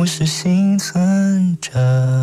我是幸存者。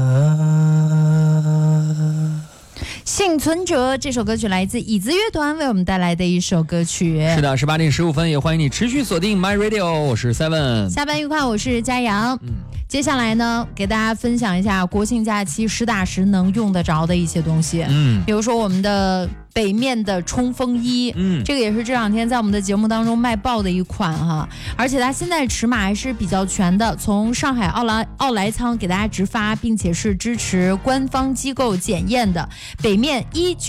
幸存者这首歌曲来自椅子乐团为我们带来的一首歌曲。 是的，18点15分，也欢迎你持续锁定 My Radio， 我是 Seven。 下班愉快，我是佳阳。接下来呢，给大家分享一下国庆假期实打实能用得着的一些东西。比如说我们的北面的冲锋衣，这个也是这两天在我们的节目当中卖爆的一款哈，而且它现在尺码还是比较全的，从上海奥莱仓给大家直发，并且是支持官方机构检验的北面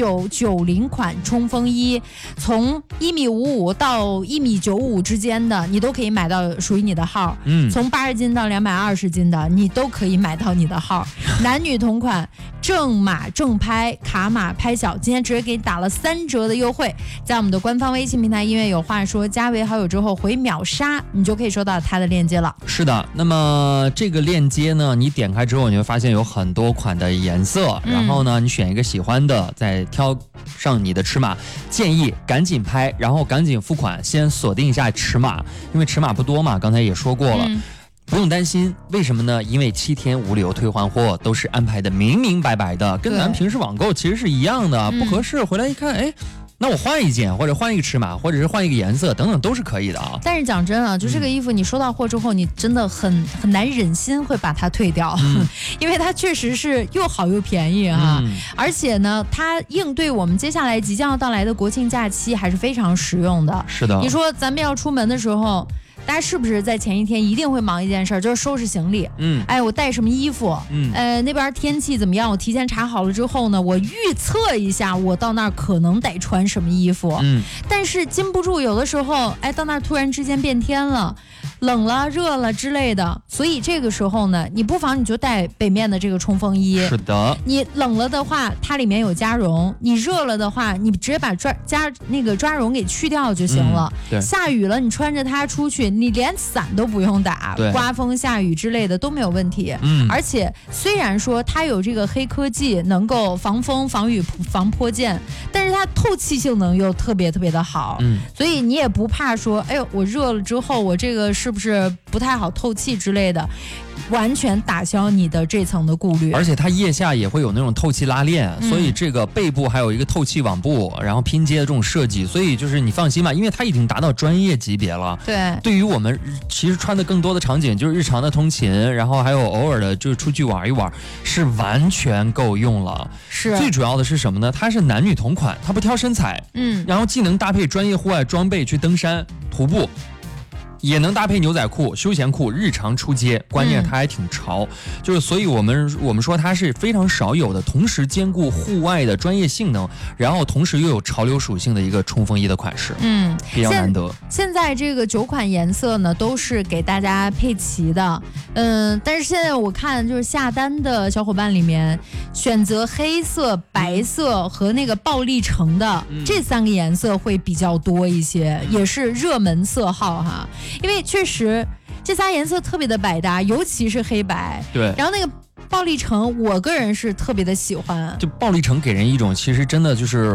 1990款冲锋衣，从1.55米到1.95米之间的，你都可以买到属于你的号。从80斤到220斤的，你都可以买到你的号。男女同款，正码正拍，卡码拍小，今天直接给你打了3折的优惠，在我们的官方微信平台音乐有话说加为好友之后回秒杀，你就可以收到它的链接了。 是的，那么这个链接呢，你点开之后你会发现有很多款的颜色，然后呢你选一个喜欢的，再挑上你的尺码，建议赶紧拍，然后赶紧付款，先锁定一下尺码，因为尺码不多嘛，刚才也说过了。不用担心，为什么呢？因为7天无理由退换货都是安排的明明白白的，跟咱平时网购其实是一样的。不合适回来一看，哎，那我换一件，或者换一个尺码，或者是换一个颜色等等都是可以的啊。 但是讲真啊，就这个衣服你收到货之后，你真的很难忍心会把它退掉，因为它确实是又好又便宜啊。而且呢，它应对我们接下来即将要到来的国庆假期还是非常实用的。 是的， 你说咱们要出门的时候，大家是不是在前一天一定会忙一件事，就是收拾行李？我带什么衣服？那边天气怎么样？我提前查好了之后呢，我预测一下我到那儿可能得穿什么衣服。但是禁不住有的时候，到那儿突然之间变天了，冷了、热了之类的，所以这个时候呢，你不妨你就带北面的这个冲锋衣。 是的， 你冷了的话，它里面有加绒；你热了的话，你直接把抓绒给去掉就行了。下雨了，你穿着它出去，你连伞都不用打，刮风下雨之类的都没有问题。而且虽然说它有这个黑科技，能够防风、防雨、防泼溅，但是它透气性能又特别特别的好。所以你也不怕说，哎呦，我热了之后，我这个是不是不太好透气之类的，完全打消你的这层的顾虑。 而且它腋下也会有那种透气拉链，所以这个背部还有一个透气网布，然后拼接的这种设计，所以就是你放心嘛，因为它已经达到专业级别了。对于我们其实穿的更多的场景就是日常的通勤，然后还有偶尔的就是出去玩一玩，是完全够用了。 是最主要的是什么呢？它是男女同款，它不挑身材，然后既能搭配专业户外装备去登山徒步，也能搭配牛仔裤、休闲裤日常出街，关键它还挺潮，就是所以我们说它是非常少有的，同时兼顾户外的专业性能，然后同时又有潮流属性的一个冲锋衣的款式，比较难得。 现在这个9款颜色呢都是给大家配齐的，但是现在我看就是下单的小伙伴里面，选择黑色、白色和那个暴力橙的这3个颜色会比较多一些，也是热门色号哈。因为确实这3颜色特别的百搭，尤其是黑白。然后那个暴力橙，我个人是特别的喜欢。 就暴力橙给人一种其实真的就是